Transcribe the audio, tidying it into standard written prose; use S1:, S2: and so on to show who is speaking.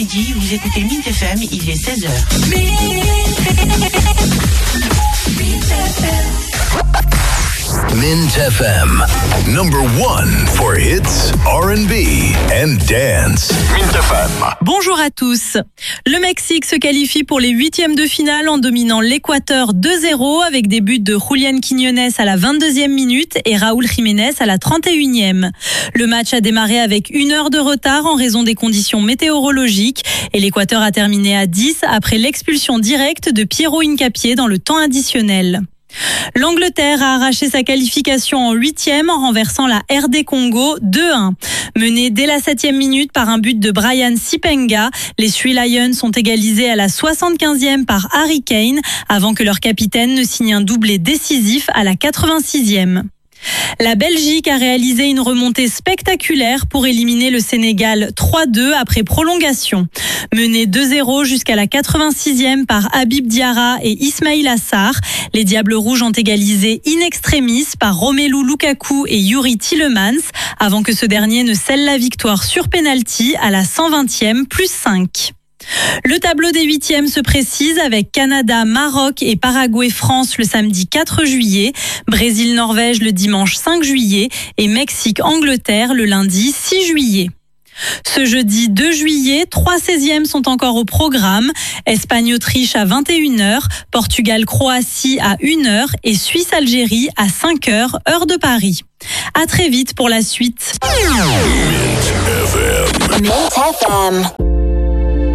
S1: midi, vous écoutez Mint FM, il est 16h.
S2: Mint FM, number one for hits, R&B and dance. Mint FM.
S3: Bonjour à tous. Le Mexique se qualifie pour les huitièmes de finale en dominant l'Équateur 2-0 avec des buts de Julián Quiñones à la 22e minute et Raúl Jiménez à la 31e. Le match a démarré avec 1 heure de retard en raison des conditions météorologiques et l'Équateur a terminé à 10 après l'expulsion directe de Piero Hincapié dans le temps additionnel. L'Angleterre a arraché sa qualification en 8e en renversant la RD Congo 2-1. Menée dès la 7e minute par un but de Brian Sipenga, les Three Lions sont égalisés à la 75e par Harry Kane avant que leur capitaine ne signe un doublé décisif à la 86e. La Belgique a réalisé une remontée spectaculaire pour éliminer le Sénégal 3-2 après prolongation. Menés 2-0 jusqu'à la 86e par Habib Diarra et Ismaïla Sarr, les Diables Rouges ont égalisé in extremis par Romelu Lukaku et Yuri Tielemans avant que ce dernier ne scelle la victoire sur pénalty à la 120e plus 5. Le tableau des huitièmes se précise avec Canada, Maroc et Paraguay-France le samedi 4 juillet, Brésil-Norvège le dimanche 5 juillet et Mexique-Angleterre le lundi 6 juillet. Ce jeudi 2 juillet, 3 16e sont encore au programme. Espagne-Autriche à 21h, Portugal-Croatie à 1h et Suisse-Algérie à 5h, heure de Paris. À très vite pour la suite.
S2: Mint FM.
S4: Mint FM.